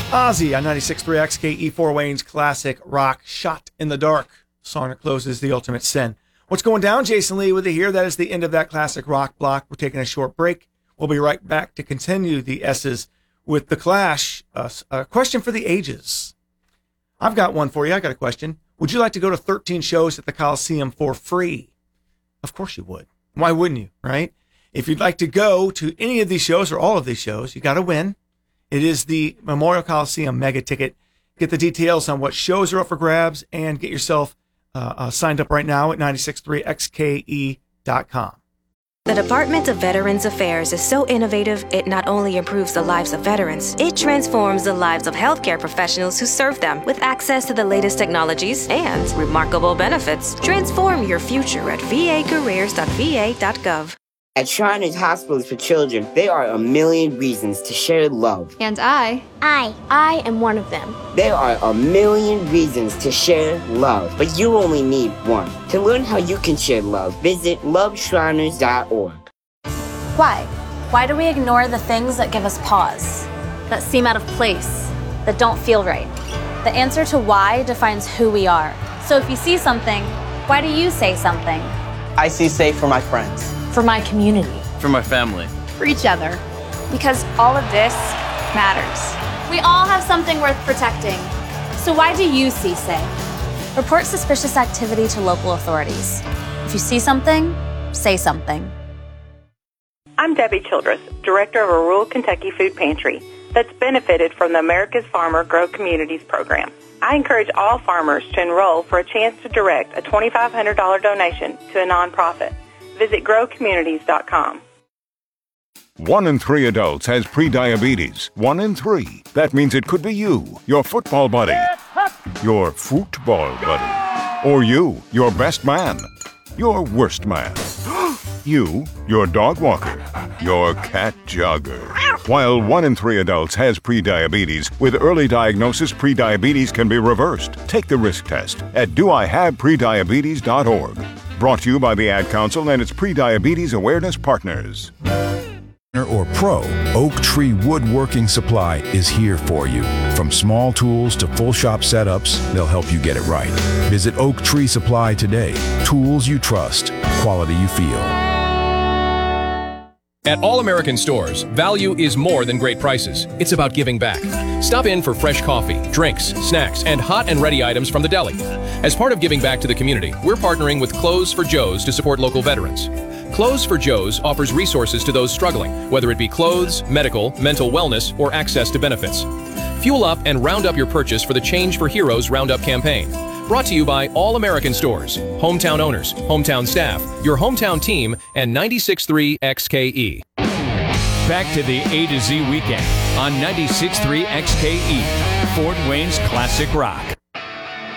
Ozzy on 96.3 XKE, Fort Wayne's classic rock, Shot in the Dark. Song that closes The Ultimate Sin. What's going down? Jason Lee with you here. That is the end of that classic rock block. We're taking a short break. We'll be right back to continue the S's with The Clash. A question for the ages. I've got one for you. I got a question. Would you like to go to 13 shows at the Coliseum for free? Of course you would. Why wouldn't you, right? If you'd like to go to any of these shows or all of these shows, you got to win. It is the Memorial Coliseum Mega Ticket. Get the details on what shows are up for grabs and get yourself signed up right now at 963xke.com. The Department of Veterans Affairs is so innovative, it not only improves the lives of veterans, it transforms the lives of healthcare professionals who serve them with access to the latest technologies and remarkable benefits. Transform your future at vacareers.va.gov. At Shriners Hospitals for Children, there are a million reasons to share love. And I am one of them. There are a million reasons to share love, but you only need one. To learn how you can share love, visit loveshriners.org. Why? Why do we ignore the things that give us pause, that seem out of place, that don't feel right? The answer to why defines who we are. So if you see something, why do you say something? I see safe for my friends. For my community. For my family. For each other. Because all of this matters. We all have something worth protecting. So why do you see safe? Report suspicious activity to local authorities. If you see something, say something. I'm Debbie Childress, director of a rural Kentucky food pantry that's benefited from the America's Farmer Grow Communities program. I encourage all farmers to enroll for a chance to direct a $2,500 donation to a nonprofit. Visit growcommunities.com. 1 in 3 adults has prediabetes. 1 in 3. That means it could be you, your football buddy, your football buddy, or you, your best man, your worst man, you, your dog walker, your cat jogger. While 1 in 3 adults has prediabetes, with early diagnosis, prediabetes can be reversed. Take the risk test at doihaveprediabetes.org. Brought to you by the Ad Council and its Prediabetes Awareness Partners. Or pro, Oak Tree Woodworking Supply is here for you. From small tools to full shop setups, they'll help you get it right. Visit Oak Tree Supply today. Tools you trust, quality you feel. At All American Stores, value is more than great prices. It's about giving back. Stop in for fresh coffee, drinks, snacks, and hot and ready items from the deli. As part of giving back to the community, we're partnering with Clothes for Joe's to support local veterans. Clothes for Joe's offers resources to those struggling, whether it be clothes, medical, mental wellness, or access to benefits. Fuel up and round up your purchase for the Change for Heroes Roundup campaign. Brought to you by All American Stores, hometown owners, hometown staff, your hometown team, and 96.3 XKE. Back to the A to Z weekend on 96.3 XKE, Fort Wayne's classic rock.